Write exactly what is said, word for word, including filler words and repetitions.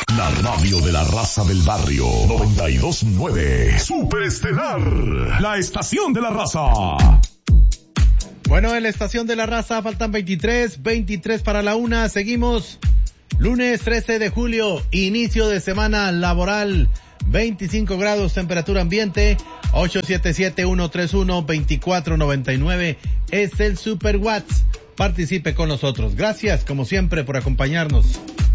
La radio de la raza del barrio. noventa y dos punto nueve. Superestelar. La estación de la raza. Bueno, en la estación de la raza faltan veintitrés, veintitrés para la una. Seguimos. Lunes trece de julio, inicio de semana laboral. veinticinco grados, temperatura ambiente. ocho siete siete, uno tres uno, dos cuatro nueve nueve es el Super Watts. Participe con nosotros. Gracias, como siempre, por acompañarnos.